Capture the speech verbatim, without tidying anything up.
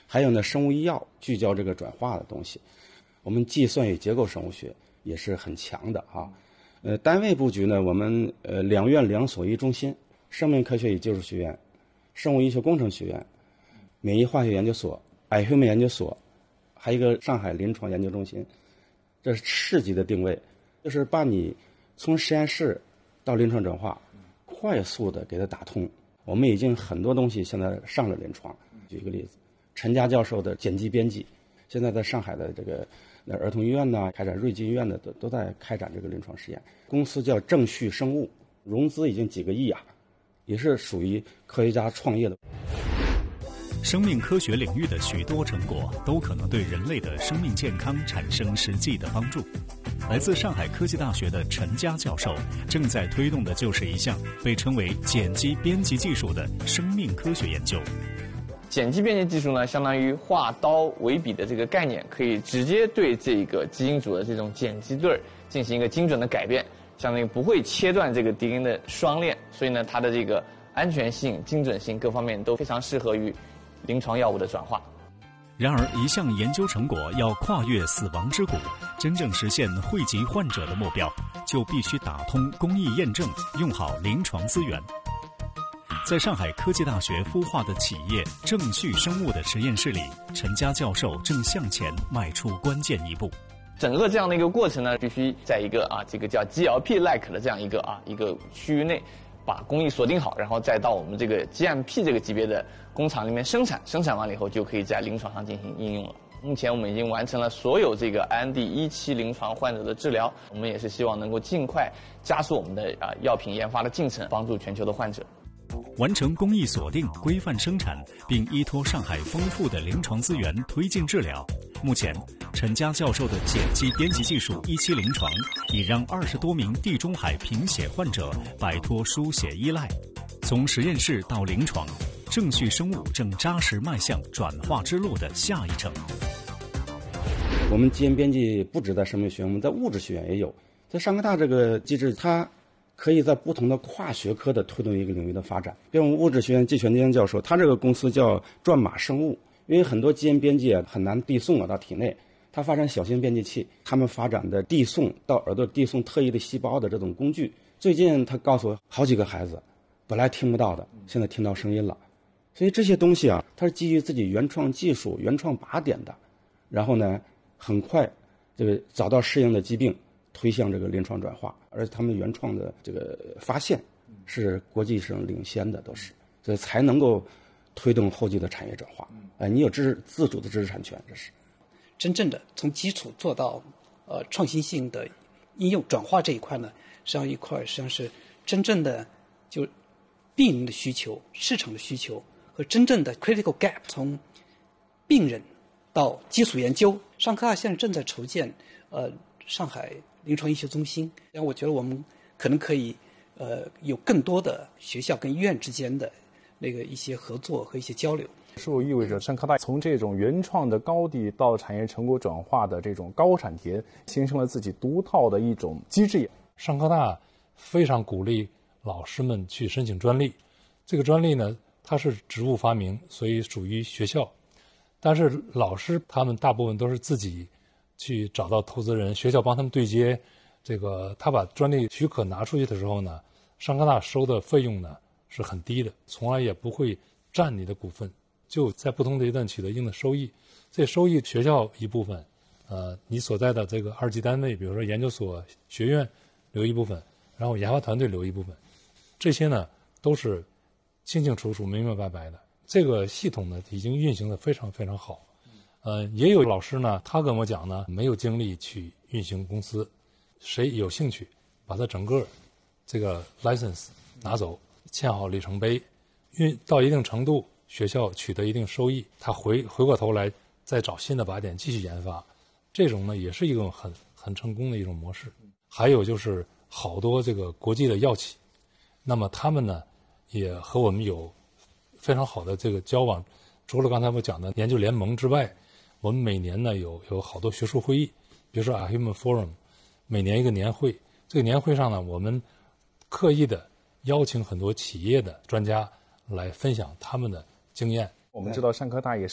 还有呢，生物医药聚焦这个转化的东西，我们计算与结构生物学也是很强的啊。呃，单位布局呢，我们呃两院两所一中心，生命科学与技术学院、生物医学工程学院、免疫化学研究所、iHuman 研究所，还有一个上海临床研究中心，这是市级的定位，就是把你从实验室到临床转化，快速的给它打通。我们已经很多东西现在上了临床。举一个例子，陈佳教授的碱基编辑，现在在上海的这个儿童医院呢，开展瑞金医院的都都在开展这个临床实验。公司叫正旭生物，融资已经几个亿啊，也是属于科学家创业的。 生命科学领域的许多成果都可能对人类的生命健康产生实际的帮助。来自上海科技大学的陈佳教授正在推动的就是一项被称为碱基编辑技术的生命科学研究。 碱基编辑技术呢，相当于化刀为笔的这个概念，可以直接对这个基因组的这种碱基对进行一个精准的改变，相当于不会切断这个 D N A 的双链，所以呢，它的这个安全性、精准性各方面都非常适合于临床药物的转化。 然而，一项研究成果要跨越死亡之谷，真正实现惠及患者的目标，就必须打通工艺验证，用好临床资源。在上海科技大学孵化的企业正旭生物的实验室里，陈佳教授正向前迈出关键一步。 整个这样的一个过程呢，必须在一个啊这个叫 G L P-like 的这样一个啊一个区域内，把工艺锁定好，然后再到我们这个 G M P 这个级别的工厂里面生产，生产完了以后就可以在临床上进行应用了。目前我们已经完成了所有这个 I N D 一期临床患者的治疗，我们也是希望能够尽快加速我们的啊药品研发的进程，帮助全球的患者。 完成工艺锁定、规范生产，并依托上海丰富的临床资源推进治疗。目前，陈佳教授的碱基编辑技术一期临床，已让二十多名地中海贫血患者摆脱输血依赖。从实验室到临床，正旭生物正扎实迈向转化之路的下一程。 我们基因编辑不止在生命学院，我们在物质学院也有。在上科大这个机制，它可以在不同的跨学科的推动一个领域的发展。比如我们物质学院季全坚教授，他这个公司叫转码生物，因为很多基因编辑很难递送啊到体内，他发展小型编辑器，他们发展的递送到耳朵递送特异的细胞的这种工具。最近他告诉我，好几个孩子本来听不到的，现在听到声音了。所以这些东西啊，它是基于自己原创技术、原创靶点的，然后呢，很快这个找到适应的疾病，推向这个临床转化，而且他们原创的这个发现是国际上领先的，都是，所以才能够推动后续的产业转化。哎，你有知识自主的知识产权，这是真正的从基础做到呃创新性的应用转化这一块呢，实际上一块实际上是真正的就病人的需求、市场的需求和真正的 critical gap， 从病人到基础研究。上科大现在正在筹建呃上海临床医学中心，然后我觉得我们可能可以呃有更多的学校跟医院之间的那个一些合作和一些交流。 是否意味着上科大从这种原创的高地到产业成果转化的这种高产田，形成了自己独套的一种机制？ 上科大非常鼓励老师们去申请专利，这个专利呢，它是职务发明，所以属于学校，但是老师他们大部分都是自己去找到投资人，学校帮他们对接。这个他把专利许可拿出去的时候呢，上科大收的费用呢是很低的，从来也不会占你的股份，就在不同阶段取得一定的收益。这收益学校一部分，呃，你所在的这个二级单位，比如说研究所、学院留一部分，然后研发团队留一部分，这些呢都是清清楚楚、明明白白的。这个系统呢已经运行的非常非常好。呃，也有老师呢，他跟我讲呢，没有精力去运行公司，谁有兴趣把他整个这个 license 拿走，签好里程碑，运到一定程度，学校取得一定收益，他回回过头来再找新的靶点继续研发，这种呢也是一种很很成功的一种模式。还有就是好多这个国际的药企，那么他们呢也和我们有非常好的这个交往。除了刚才我讲的研究联盟之外，我们每年呢有有好多学术会议，比如说 iHuman Forum， 每年一个年会。这个年会上呢，我们刻意的邀请很多企业的专家来分享他们的经验。 我们知道上科大也